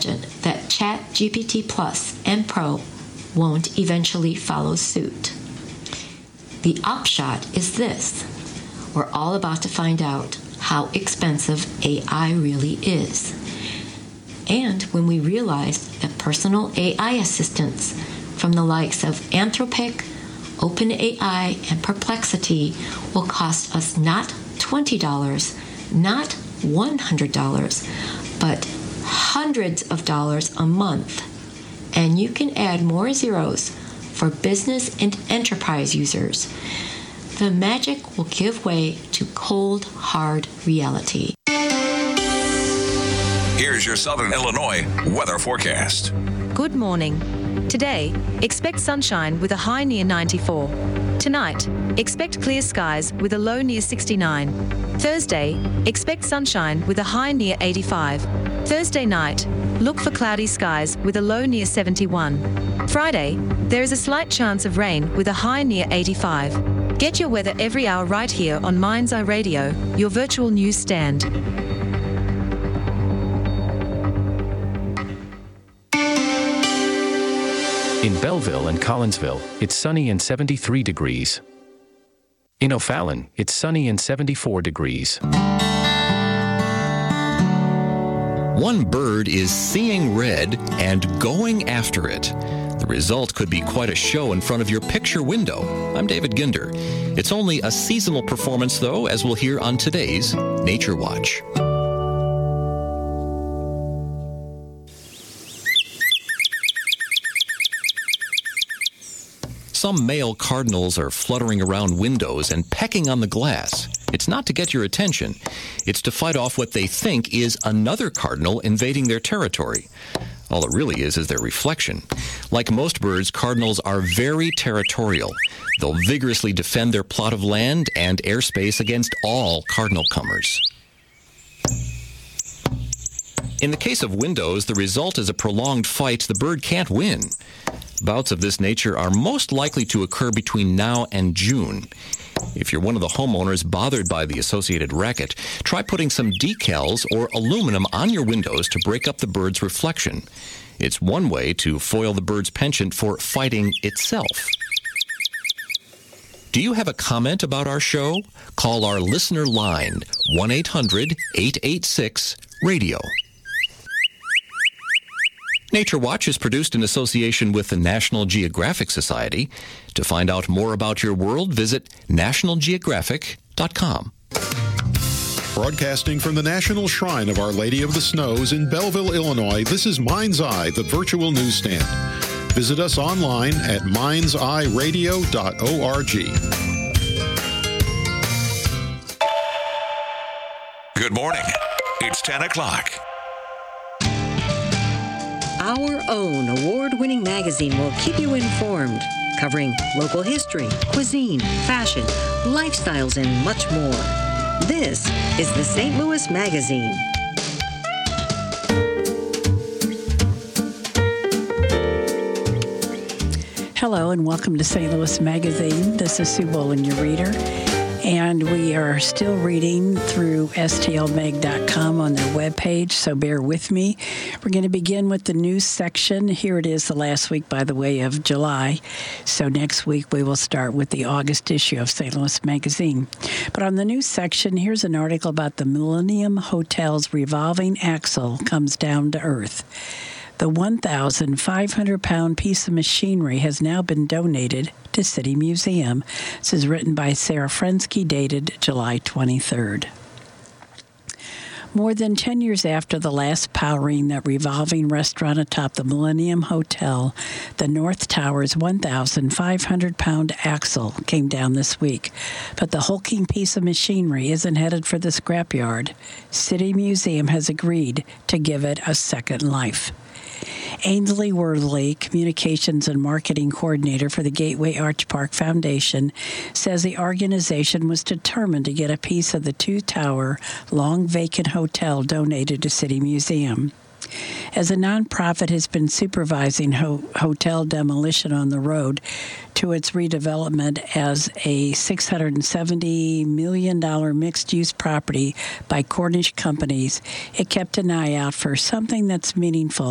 imagine that ChatGPT Plus and Pro won't eventually follow suit. The upshot is this. We're all about to find out how expensive AI really is. And when we realize that personal AI assistants from the likes of Anthropic, OpenAI, and Perplexity will cost us not $20, not $100, but hundreds of dollars a month. And you can add more zeros for business and enterprise users. The magic will give way to cold, hard reality. Here's your Southern Illinois weather forecast. Good morning. Today, expect sunshine with a high near 94. Tonight, expect clear skies with a low near 69. Thursday, expect sunshine with a high near 85. Thursday night, look for cloudy skies with a low near 71. Friday, there is a slight chance of rain with a high near 85. Get your weather every hour right here on Mind's Eye Radio, your virtual news stand. In Belleville and Collinsville, it's sunny and 73 degrees. In O'Fallon, it's sunny and 74 degrees. One bird is seeing red and going after it. The result could be quite a show in front of your picture window. I'm David Ginder. It's only a seasonal performance, though, as we'll hear on today's Nature Watch. Some male cardinals are fluttering around windows and pecking on the glass. It's not to get your attention. It's to fight off what they think is another cardinal invading their territory. All it really is their reflection. Like most birds, cardinals are very territorial. They'll vigorously defend their plot of land and airspace against all cardinal comers. In the case of windows, the result is a prolonged fight the bird can't win. Bouts of this nature are most likely to occur between now and June. If you're one of the homeowners bothered by the associated racket, try putting some decals or aluminum on your windows to break up the bird's reflection. It's one way to foil the bird's penchant for fighting itself. Do you have a comment about our show? Call our listener line, 1-800-886-RADIO. Nature Watch is produced in association with the National Geographic Society. To find out more about your world, visit nationalgeographic.com. Broadcasting from the National Shrine of Our Lady of the Snows in Belleville, Illinois, this is Mind's Eye, the virtual newsstand. Visit us online at mindseyeradio.org. Good morning. It's 10 o'clock. Our own award-winning magazine will keep you informed, covering local history, cuisine, fashion, lifestyles, and much more. This is the St. Louis Magazine. Hello and welcome to St. Louis Magazine. This is Sue Boland, your reader. And we are still reading through stlmag.com on their webpage, so bear with me. We're going to begin with the news section. Here it is, the last week, by the way, of July. So next week we will start with the August issue of St. Louis Magazine. But on the news section, here's an article about the Millennium Hotel's revolving axle comes down to earth. The 1,500-pound piece of machinery has now been donated to City Museum. This is written by Sarah Frensky, dated July 23rd. More than 10 years after the last powering that revolving restaurant atop the Millennium Hotel, the North Tower's 1,500-pound axle came down this week. But the hulking piece of machinery isn't headed for the scrapyard. City Museum has agreed to give it a second life. Ainsley Worthley, Communications and Marketing Coordinator for the Gateway Arch Park Foundation, says the organization was determined to get a piece of the two-tower, long-vacant hotel donated to City Museum. As a nonprofit has been supervising hotel demolition on the road to its redevelopment as a $670 million mixed-use property by Cornish companies, it kept an eye out for something that's meaningful